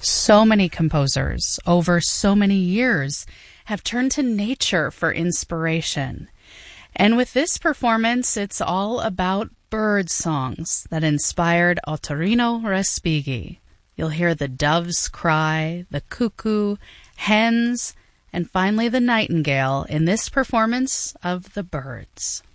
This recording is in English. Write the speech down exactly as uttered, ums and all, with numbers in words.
So many composers over so many years have turned to nature for inspiration. And with this performance, it's all about bird songs that inspired Ottorino Respighi. You'll hear the doves cry, the cuckoo, hens, and finally the nightingale in this performance of The Birds.